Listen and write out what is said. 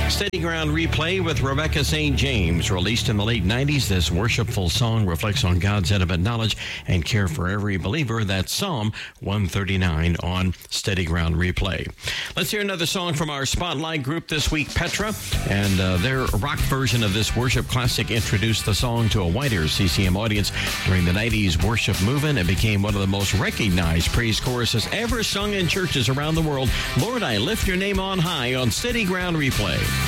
Steady Ground Replay with Rebecca St. James. Released in the late 90s, this worshipful song reflects on God's intimate knowledge and care for every believer. That's Psalm 139 on Steady Ground Replay. Let's hear another song from our Spotlight group this week, Petra. And their rock version of this worship classic introduced the song to a wider CCM audience during the 90s worship movement. It became one of the most recognized praise choruses ever sung in churches around the world. Lord, I lift your name on high on Steady Ground Replay.